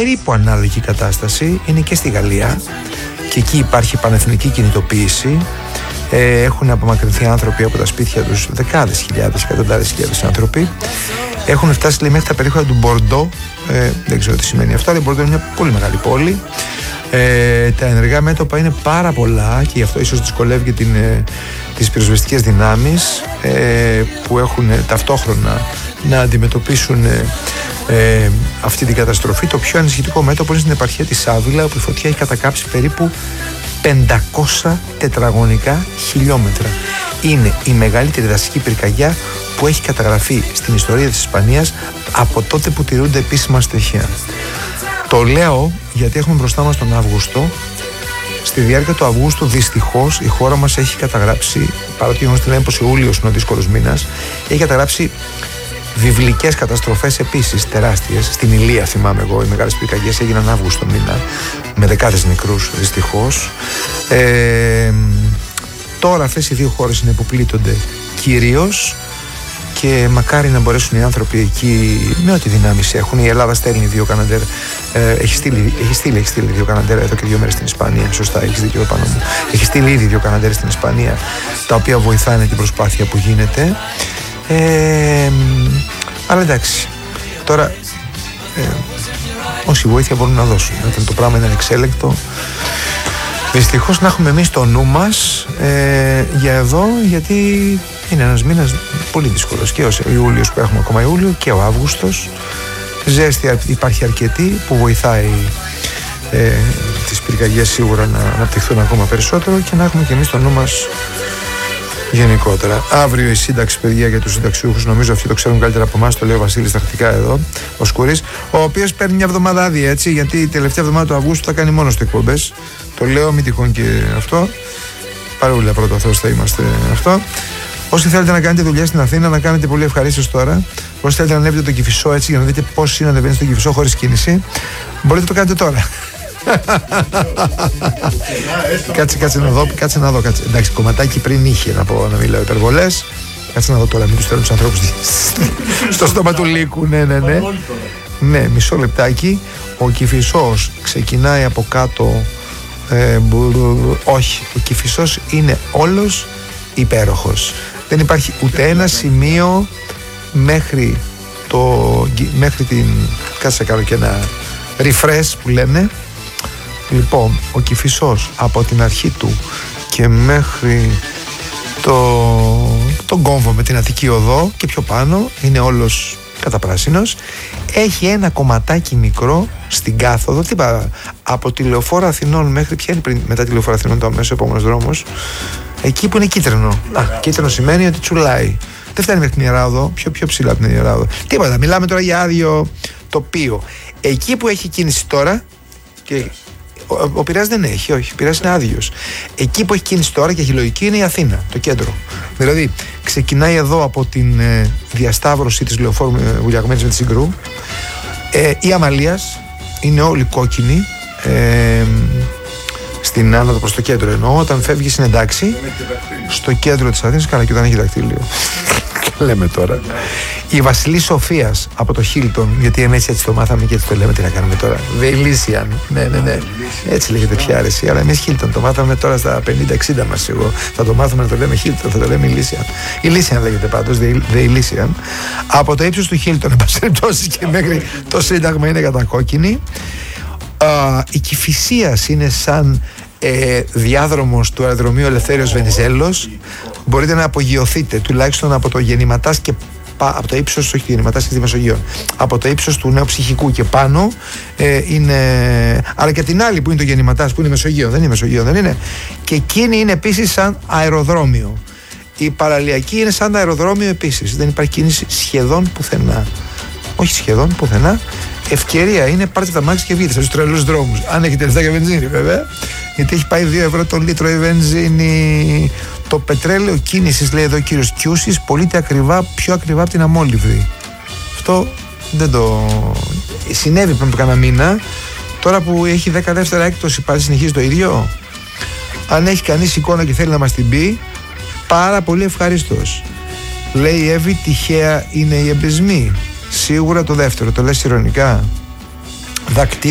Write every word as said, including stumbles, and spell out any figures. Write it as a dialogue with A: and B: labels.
A: περίπου ανάλογη κατάσταση είναι και στη Γαλλία, και εκεί υπάρχει πανεθνική κινητοποίηση. Ε, έχουν απομακρυνθεί άνθρωποι από τα σπίτια τους, δεκάδες χιλιάδες, εκατοντάδες χιλιάδες άνθρωποι. Έχουν φτάσει, λέει, μέχρι τα περίχωρα του Μπορντό. Ε, δεν ξέρω τι σημαίνει αυτό, αλλά η Μπορντό είναι μια πολύ μεγάλη πόλη. Ε, τα ενεργά μέτωπα είναι πάρα πολλά, και γι' αυτό ίσως δυσκολεύει και την, ε, τις πυροσβεστικές δυνάμεις ε, που έχουν ε, ταυτόχρονα να αντιμετωπίσουν ε, ε, αυτή την καταστροφή. Το πιο ανησυχητικό μέτωπο είναι στην επαρχία της Άβυλα, όπου η φωτιά έχει κατακάψει περίπου πεντακόσια τετραγωνικά χιλιόμετρα. Είναι η μεγαλύτερη δασική πυρκαγιά που έχει καταγραφεί στην ιστορία της Ισπανίας από τότε που τηρούνται επίσημα στοιχεία. Το λέω γιατί έχουμε μπροστά μας τον Αύγουστο. Στη διάρκεια του Αυγούστου, δυστυχώς, η χώρα μας έχει καταγράψει, παρότι γνωστή λένε πως ο Ιούλιος είναι ο δύσκολος μήνας, έχει καταγράψει βιβλικές καταστροφές επίσης τεράστιες. Στην Ηλία, θυμάμαι εγώ, οι μεγάλες πυρκαγιές έγιναν Αύγουστο μήνα, με δεκάδες νεκρούς, δυστυχώς. Ε, τώρα αυτές οι δύο χώρες είναι που πλήττονται κυρίως, και μακάρι να μπορέσουν οι άνθρωποι εκεί με ό,τι δυνάμεις έχουν. Η Ελλάδα στέλνει δύο Καναντέρ, ε, έχει, στείλει, έχει, στείλει, έχει στείλει δύο Καναντέρ εδώ και δύο μέρες στην Ισπανία. Σωστά, έχεις δίκιο πάνω μου. Έχει στείλει ήδη δύο Καναντέρ στην Ισπανία, τα οποία βοηθάνε την προσπάθεια που γίνεται. Ε, αλλά εντάξει, τώρα ε, όση βοήθεια μπορούν να δώσουν, όταν το πράγμα είναι ανεξέλεγκτο. Δυστυχώς να έχουμε εμείς το νου μας ε, για εδώ, γιατί είναι ένας μήνας πολύ δύσκολος, και ο Ιούλιος που έχουμε ακόμα Ιούλιο και ο Αύγουστος. Ζέστη υπάρχει αρκετή που βοηθάει ε, τις πυρκαγιές σίγουρα να αναπτυχθούν ακόμα περισσότερο, και να έχουμε και εμείς το νου μας γενικότερα. Αύριο η σύνταξη, παιδιά, για τους συνταξιούχους, νομίζω αυτοί το ξέρουν καλύτερα από εμάς, το λέει ο Βασίλης τακτικά εδώ, ο Σκουρής, ο οποίος παίρνει μια εβδομάδα άδεια, έτσι, γιατί η τελευταία εβδομάδα του Αυγούστου θα κάνει μόνος του εκπομπές. Το λέω, μην τυχόν και αυτό. Παρούλα, πρώτα Θεός θα είμαστε αυτό. Όσοι θέλετε να κάνετε δουλειά στην Αθήνα, να κάνετε πολύ ευχαρίστως τώρα. Όσοι θέλετε να ανέβετε το Κηφισό, έτσι, για να δείτε πώς είναι να ανεβαίνει στο Κηφισό χωρίς κίνηση, μπορείτε να το κάνετε τώρα. Κάτσε, κάτσε να δω, κάτσε να δω, κάτσε. Εντάξει, κομματάκι πριν είχε, να πω, να μην λέω υπερβολές. Κάτσε να δω τώρα, μην τους στέλνουν τους ανθρώπους στο στόμα του λύκου, ναι, ναι, ναι. Ναι, μισό λεπτάκι. Ο Κηφισός ξεκινάει από κάτω. Ε, μπου, όχι, ο Κηφισός είναι όλος υπέροχος. Δεν υπάρχει ούτε ένα σημείο μέχρι το, μέχρι την, κάτσε κάνω και ένα refresh που λένε. Λοιπόν, ο Κηφισός από την αρχή του και μέχρι το, τον κόμβο με την Αττική Οδό και πιο πάνω είναι όλος καταπράσινος. Έχει ένα κομματάκι μικρό στην κάθοδο, τι είπα, από τη Λεωφόρο Αθηνών μέχρι, ποια είναι πριν, μετά τη Λεωφόρο Αθηνών το αμέσως επόμενος δρόμος, εκεί που είναι κίτρινο. Α, κίτρινο σημαίνει ότι τσουλάει. Δεν φτάνει μέχρι την Ιερά Οδό, πιο, πιο ψηλά από την Ιερά Οδό. Τίποτα, μιλάμε τώρα για άδειο τοπίο. Εκεί που έχει κίνηση τώρα, και ο, ο Πειραιάς δεν έχει, όχι, ο Πειραιάς είναι άδειος. Εκεί που έχει κίνηση τώρα και έχει λογική είναι η Αθήνα, το κέντρο. Δηλαδή, ξεκινάει εδώ από την ε, διασταύρωση της Λεωφόρου Βουλιαγμένης με τη Συγκρού. Ε, η Αμαλίας είναι όλοι κόκκινοι. Ε, στην άνοδο προς το κέντρο εννοώ, όταν φεύγει είναι εντάξει. Στο κέντρο της Αθήνας, καλά, και όταν έχει δακτύλιο. Λέμε τώρα. Η Βασιλή Σοφίας από το Χίλτον, γιατί εμείς έτσι το μάθαμε και έτσι το λέμε, τι να κάνουμε τώρα. Βεϊλίσιαν. Ναι, ναι, ναι. Έτσι λέγεται πια αρέσει. Αλλά εμείς Χίλτον το μάθαμε τώρα στα πενήντα εξήντα μας. Εγώ θα το μάθουμε να το λέμε Χίλτον, θα το λέμε Ηλίσιαν. Ηλίσιαν λέγεται πάντως, Βεϊλίσιαν. Από το ύψος του Χίλτον, εν πάση περιπτώσει, και μέχρι το Σύνταγμα είναι κατακόκκινη. Uh, η Κηφισίας είναι σαν ε, διάδρομος του αεροδρομίου Ελευθέριος Βενιζέλος. Μπορείτε να απογειωθείτε τουλάχιστον από το Γεννηματάς και από το ύψος, όχι Γεννηματάς και τη Μεσογείο, από το ύψος του Νέου Ψυχικού και πάνω ε, είναι, αλλά και την άλλη που είναι το Γεννηματάς που είναι Μεσογείο, δεν είναι Μεσογείο, δεν είναι, και εκείνη είναι επίσης σαν αεροδρόμιο. Η παραλιακή είναι σαν αεροδρόμιο επίσης, δεν υπάρχει κίνηση σχεδόν πουθενά, όχι σχεδόν πουθενά. Ευκαιρία είναι, πάρτε τα μάξι και βγείτε στους τρελούς δρόμους. Αν έχετε λεφτά για βενζίνη, βέβαια. Γιατί έχει πάει δύο ευρώ το λίτρο η βενζίνη. Το πετρέλαιο κίνησης, λέει εδώ ο κύριος Κιούσης, πωλείται ακριβά, πιο ακριβά από την αμόλυβδη. Αυτό δεν το. Συνέβη πριν από κάνα μήνα. Τώρα που έχει δέκα δεύτερα έκπτωση, πάλι συνεχίζει το ίδιο. Αν έχει κανείς εικόνα και θέλει να μας την πει, πάρα πολύ ευχαρίστως. Λέει η Εύη, τυχαία είναι οι εμπεσμοί. Σίγουρα το δεύτερο, το λες ειρωνικά. Δακτύλιο.